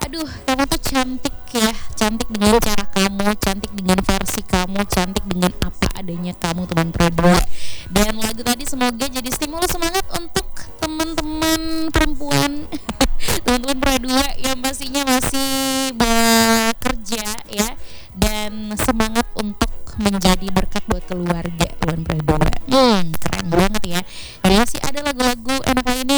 aduh kamu tuh cantik ya, cantik dengan cara kamu, cantik dengan versi kamu, cantik dengan apa adanya kamu teman Pro 2. Dan lagu tadi semoga jadi stimulus semangat untuk teman-teman perempuan teman-teman Pro 2 yang pastinya masih bekerja ya, dan semangat untuk menjadi berkat buat keluarga teman Pro 2. Keren banget ya. Jadi masih ada lagu-lagu enak ini